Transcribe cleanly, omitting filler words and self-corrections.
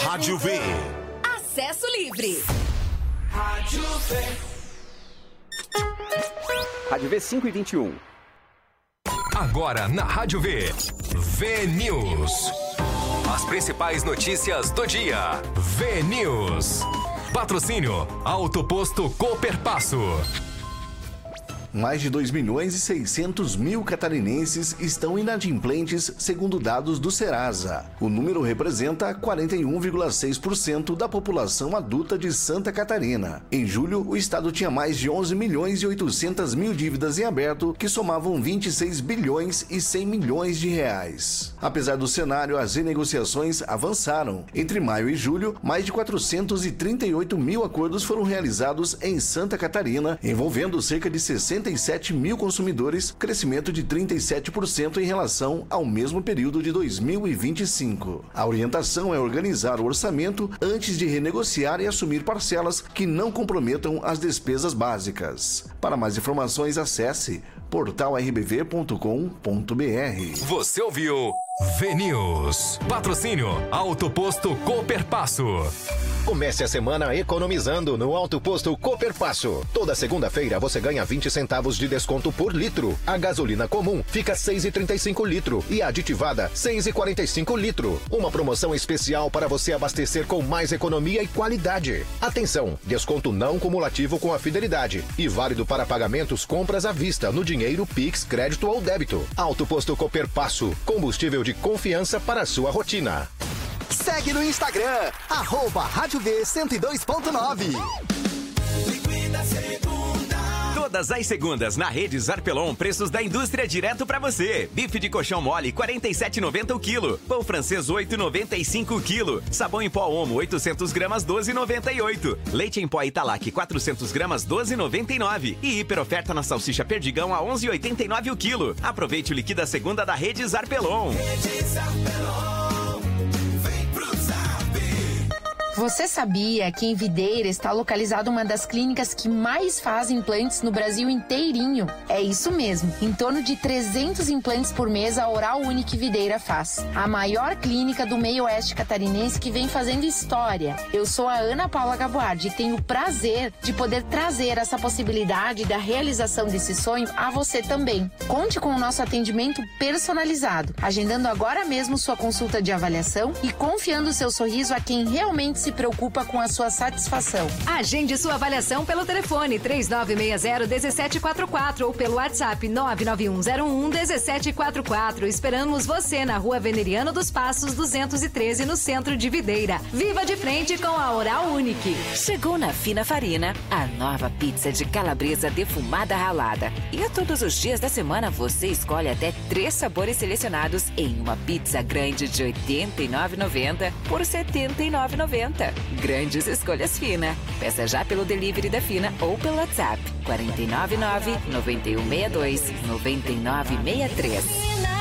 Rádio V. Acesso livre. Rádio V. Rádio V 5h21. Agora na Rádio V. V-News. As principais notícias do dia. V-News. Patrocínio Auto Posto Cooperpasso. Mais de 2.600.000 catarinenses estão inadimplentes, segundo dados do Serasa. O número representa 41,6% da população adulta de Santa Catarina. Em julho, o estado tinha mais de 11.800.000 dívidas em aberto, que somavam 26 bilhões e 100 milhões de reais. Apesar do cenário, as renegociações avançaram. Entre maio e julho, mais de 438 mil acordos foram realizados em Santa Catarina, envolvendo cerca de 67 mil consumidores, crescimento de 37% em relação ao mesmo período de 2025. A orientação é organizar o orçamento antes de renegociar e assumir parcelas que não comprometam as despesas básicas. Para mais informações, acesse portalrbv.com.br. Você ouviu V-News. Patrocínio Auto Posto Cooperpasso. Comece a semana economizando no Auto Posto Cooperpasso. Toda segunda-feira você ganha 20 centavos de desconto por litro. A gasolina comum fica 6,35 litro e a aditivada 6,45 litro. Uma promoção especial para você abastecer com mais economia e qualidade. Atenção, desconto não cumulativo com a fidelidade e válido para pagamentos compras à vista no dinheiro, Pix, crédito ou débito. Auto Posto Cooperpasso, combustível de confiança para a sua rotina. Segue no Instagram, @Rádio V 102.9. Todas as segundas na Rede Zarpelon, preços da indústria direto pra você. Bife de colchão mole, 47,90 o quilo. Pão francês, 8,95 o quilo. Sabão em pó Omo, 800 gramas, 12,98. Leite em pó Italac, 400 gramas, 12,99. E hiper oferta na salsicha Perdigão a 11,89 o quilo. Aproveite o liquida segunda da Rede Zarpelon. Rede Zarpelon. Você sabia que em Videira está localizada uma das clínicas que mais fazem implantes no Brasil inteirinho? É isso mesmo, em torno de 300 implantes por mês a Oral Unique Videira faz. A maior clínica do meio oeste catarinense que vem fazendo história. Eu sou a Ana Paula Gaboardi e tenho o prazer de poder trazer essa possibilidade da realização desse sonho a você também. Conte com o nosso atendimento personalizado, agendando agora mesmo sua consulta de avaliação e confiando seu sorriso a quem realmente se preocupa com a sua satisfação. Agende sua avaliação pelo telefone 3960-1744 ou pelo WhatsApp 99101-1744. Esperamos você na Rua Veneriano dos Passos 213, no centro de Videira. Viva de frente com a Oral Unique. Chegou na Fina Farina a nova pizza de calabresa defumada ralada. E a todos os dias da semana você escolhe até 3 sabores selecionados em uma pizza grande de R$ 89,90 por R$ 79,90. Grandes escolhas Fina. Peça já pelo delivery da Fina ou pelo WhatsApp 499-9162-9963.